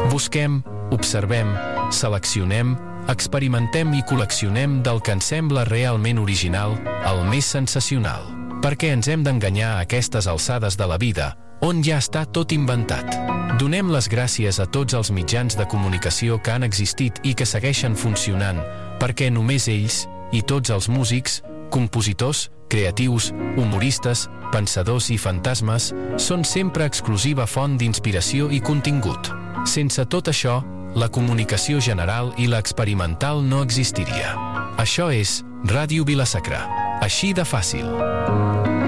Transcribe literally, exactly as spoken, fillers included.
Busquem, observem, seleccionem, experimentem i col·leccionem del que ens sembla realment original, el més sensacional. Per què ens hem d'enganyar a aquestes alçades de la vida, on ja està tot inventat? Donem les gràcies a tots els mitjans de comunicació que han existit i que segueixen funcionant, perquè només ells, i tots els músics, compositors, creatius, humoristes, pensadors i fantasmes, són sempre exclusiva font d'inspiració i contingut. Sense tot això, la comunicació general i l'experimental no existiria. Això és Ràdio Vila-sacra. Així de fàcil.